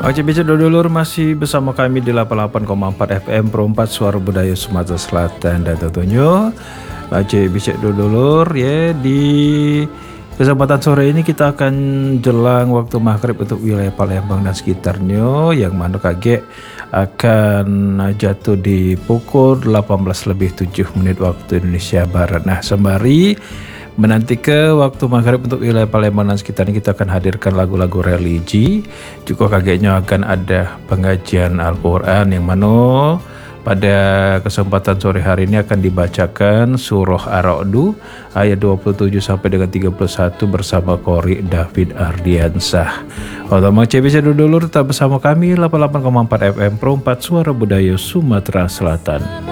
Oke, bisa dulur masih bersama kami di 88,4 FM Perempat Suara Budaya Sumatera Selatan. Dan tentunya Oke, bisa dulur ya, di kesempatan sore ini kita akan jelang waktu maghrib untuk wilayah Palembang dan sekitarnya, yang mana KG akan jatuh di pukul 18:07 waktu Indonesia Barat. Nah, sembari menanti ke waktu maghrib untuk wilayah Palembang dan sekitarnya, kita akan hadirkan lagu-lagu religi. Juga kagetnya akan ada pengajian Al-Quran, yang mana pada kesempatan sore hari ini akan dibacakan surah Ar-Ra'd ayat 27 sampai dengan 31 bersama Qori David Ardiansah. Otomang CBC dulu tetap bersama kami 88,4 FM Perempat Suara Budaya Sumatera Selatan.